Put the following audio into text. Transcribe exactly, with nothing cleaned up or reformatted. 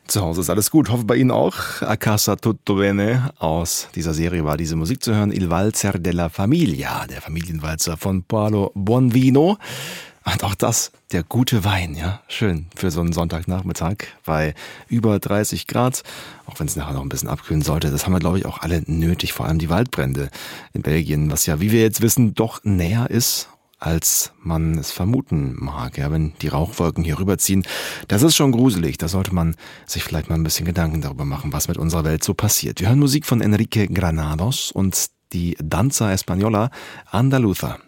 Zu Hause ist alles gut, hoffe bei Ihnen auch. A casa tutto bene. Aus dieser Serie war diese Musik zu hören. Il Valzer della Famiglia, der Familienwalzer von Paolo Bonvino. Und auch das, der gute Wein, ja, schön für so einen Sonntagnachmittag bei über dreißig Grad, auch wenn es nachher noch ein bisschen abkühlen sollte. Das haben wir, glaube ich, auch alle nötig, vor allem die Waldbrände in Belgien, was ja, wie wir jetzt wissen, doch näher ist, als man es vermuten mag, ja, wenn die Rauchwolken hier rüberziehen. Das ist schon gruselig, da sollte man sich vielleicht mal ein bisschen Gedanken darüber machen, was mit unserer Welt so passiert. Wir hören Musik von Enrique Granados und die Danza Española Andaluza.